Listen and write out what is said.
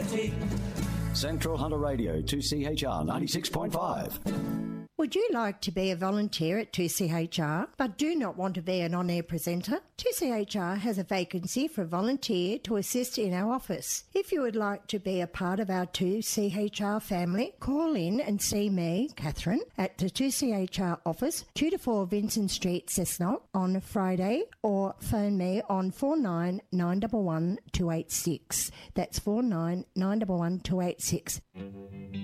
quality. Central Hunter Radio, 2CHR 96.5. Would you like to be a volunteer at 2CHR but do not want to be an on-air presenter? 2CHR has a vacancy for a volunteer to assist in our office. If you would like to be a part of our 2CHR family, call in and see me, Catherine, at the 2CHR office, 2 to 4 Vincent Street, Cessnock, on Friday, or phone me on 49911286. That's 49911286.